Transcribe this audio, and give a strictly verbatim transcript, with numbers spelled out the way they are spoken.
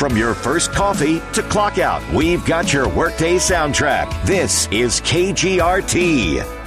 From your first coffee to clock out, we've got your workday soundtrack. This is K G R T.